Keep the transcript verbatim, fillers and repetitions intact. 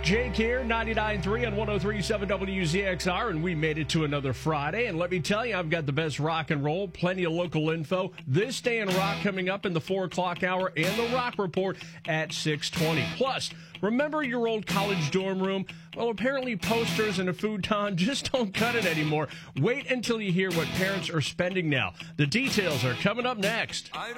Jake here, ninety-nine point three on one oh three point seven W Z X R, and we made it to another Friday. And let me tell you, I've got the best rock and roll, plenty of local info. This Day in Rock coming up in the four o'clock hour, and the Rock Report at six twenty. Plus, remember your old college dorm room? Well, apparently posters and a futon just don't cut it anymore. Wait until you hear what parents are spending now. The details are coming up next.